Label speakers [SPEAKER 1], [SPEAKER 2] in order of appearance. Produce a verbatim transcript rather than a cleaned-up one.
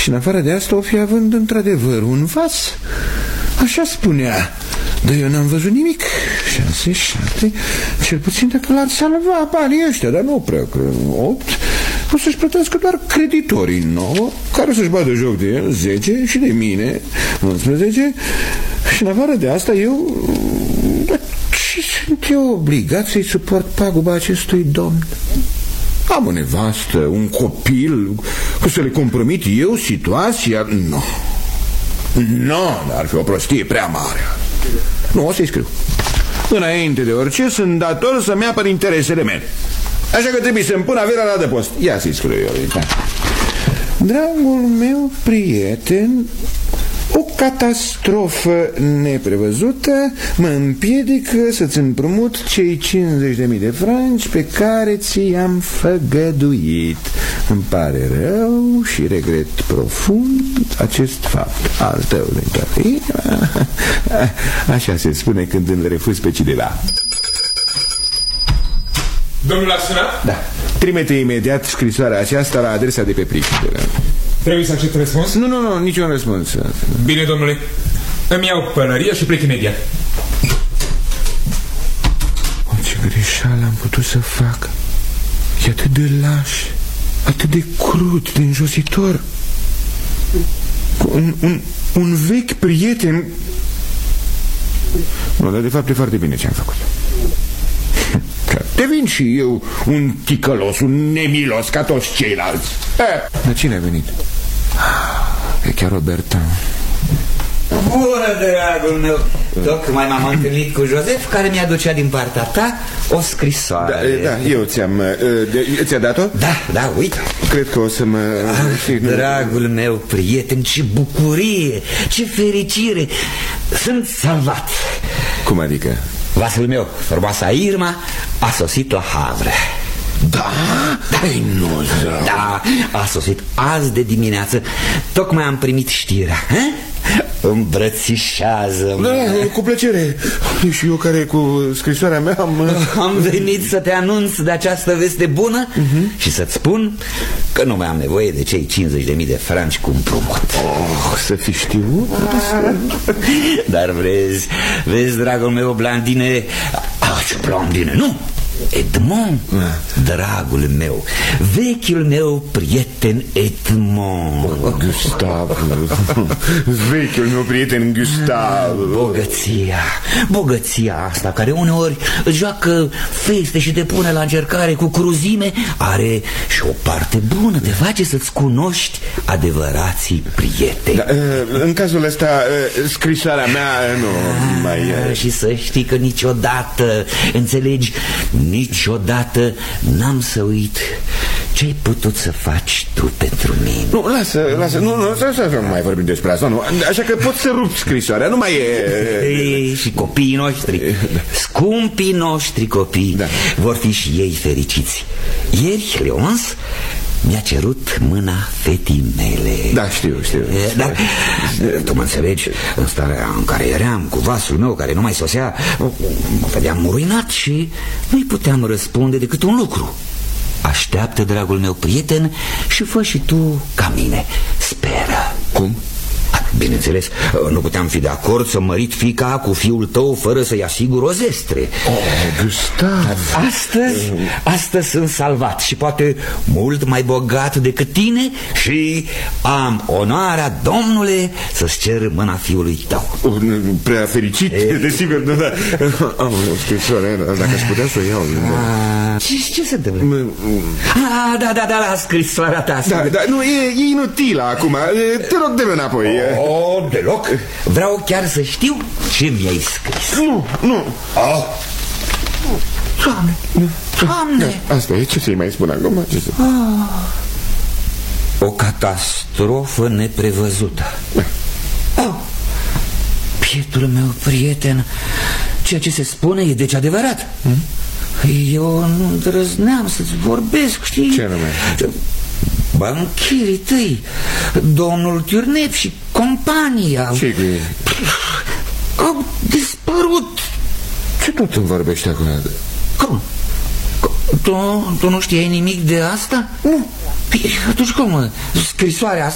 [SPEAKER 1] Și în afară de asta o fi având într-adevăr un vas. Așa spunea. Dar eu n-am văzut nimic. Șase, șapte, cel puțin dacă l-ar salva banii ăștia, dar nu prea cred. Opt, o să-și plătească doar creditorii nouă, care să-și bată joc de el, zece, și de mine, unsprezece. Și în afară de asta eu... Și sunt eu obligat să-i suport paguba acestui domn? Am o nevastă, un copil, că să le compromit eu situația? Nu. Nu, ar fi o prostie prea mare. Nu, o să-i scriu. Înainte de orice, sunt dator să-mi apăr interesele mele. Așa că trebuie să-mi pun averea la adăpost. Ia să-i scriu eu. Da. Dragul meu prieten, o catastrofă neprevăzută mă împiedică să-ți împrumut cei cincizeci de mii de franci pe care ți-am făgăduit. Îmi pare rău și regret profund acest fapt al tău din toată inima. Așa se spune când îl refuzi pe cineva.
[SPEAKER 2] Domnul a sunat?
[SPEAKER 1] Da. Trimite imediat scrisoarea aceasta la adresa de pe Priștele.
[SPEAKER 2] Trebuie să accept răspuns?
[SPEAKER 1] Nu, nu, nu, niciun răspuns.
[SPEAKER 2] Bine, domnule. Îmi iau pălăria și plec imediat.
[SPEAKER 1] O, ce greșeală am putut să fac. E atât de laș, atât de crud, de înjositor. Un, un, un vechi prieten. Nu, dar de fapt e foarte bine ce am făcut. Devin și eu un ticălos, un nemilos ca toți ceilalți. Dar cine a venit? E chiar Roberta.
[SPEAKER 3] Bună, dragul meu. Tocmai m-am întâlnit cu Joseph, care mi-aducea din partea ta o scrisoare.
[SPEAKER 1] Da, da, eu ți-am... Ți-a dat-o?
[SPEAKER 3] Da, da, uite.
[SPEAKER 1] Cred că o să mă...
[SPEAKER 3] Ah, dragul meu prieten, ce bucurie, ce fericire. Sunt salvat.
[SPEAKER 1] Cum adică?
[SPEAKER 3] Vasul meu, frumoasa Irma, a sosit la Havre.
[SPEAKER 1] Da? Ei, nu, zău.
[SPEAKER 3] Da, a sosit azi de dimineață. Tocmai am primit știrea. Îmbrățișează-mă.
[SPEAKER 1] Da, cu plăcere. Și eu care cu scrisoarea mea am...
[SPEAKER 3] Am venit să te anunț de această veste bună uh-huh. și să-ți spun că nu mai am nevoie de cei cincizeci de mii de franci cu împrumut.
[SPEAKER 1] Oh, să fi știut.
[SPEAKER 3] Dar vezi, vezi, dragul meu, Blandine. Ah, ce Blandine, nu! Edmond, dragul meu, vechiul meu prieten Edmond.
[SPEAKER 1] Gustav, vechiul meu prieten Gustav.
[SPEAKER 3] Bogăția, bogăția asta care uneori îți joacă feste și te pune la încercare cu cruzime, are și o parte bună, te face să-ți cunoști adevărații prieteni.
[SPEAKER 1] Da, în cazul ăsta, scrisoarea mea nu mai...
[SPEAKER 3] Și să știi că niciodată, înțelegi, niciodată n-am să uit ce-ai putut să faci tu pentru mine.
[SPEAKER 1] Nu, lasă, lasă, nu, nu, să, să nu mai vorbim despre asta, nu. Așa că pot să rup scrisoarea, nu mai e...
[SPEAKER 3] Ei, și copiii noștri, da. Scumpii noștri copii, da. Vor fi și ei fericiți. Ieri, Leonce mi-a cerut mâna fetii mele.
[SPEAKER 1] Da, știu, știu.
[SPEAKER 3] Dar, tu mă înțelegi, în starea în care eram, cu vasul meu care nu mai sosea, mă vedeam ruinat și nu-i puteam răspunde decât un lucru. Așteaptă, dragul meu prieten, și fă și tu ca mine. Speră.
[SPEAKER 1] Cum?
[SPEAKER 3] Bineînțeles, nu puteam fi de acord să mărit fiica cu fiul tău fără să-i asigur o zestre.
[SPEAKER 1] Oh, Gustav.
[SPEAKER 3] Astăzi, astăzi sunt salvat și poate mult mai bogat decât tine și am onoarea, domnule, să-ți cer mâna fiului tău.
[SPEAKER 1] Prea fericit, e... desigur, nu, da. Am o scrisoare, dacă aș putea să o iau.
[SPEAKER 3] A, ce, ce se întâmplă? A, da, da, da, la scrisoarea ta.
[SPEAKER 1] Da, da, nu, e, e inutilă acum. Te rog, dă-mi înapoi.
[SPEAKER 3] Oh, deloc. Vreau chiar să știu ce mi-ai scris.
[SPEAKER 1] Nu, nu.
[SPEAKER 3] Oh. Doamne, Doamne.
[SPEAKER 1] Da, asta e, ce să-i mai spun acum? Ce să...
[SPEAKER 3] Ah. O catastrofă neprevăzută. Oh. Pietul meu prieten, ceea ce se spune e deci adevărat. hmm? Eu nu îndrăzneam să-ți vorbesc, știi?
[SPEAKER 1] Ce anume?
[SPEAKER 3] Bancherii tăi, domnul Turnep și compania.
[SPEAKER 1] Ce cu ei?
[SPEAKER 3] Au dispărut.
[SPEAKER 1] Ce tot îmi vorbești acum?
[SPEAKER 3] Cum? Tu, tu nu știai nimic de asta?
[SPEAKER 1] Nu.
[SPEAKER 3] Păi, atunci cum? Scrisoarea asta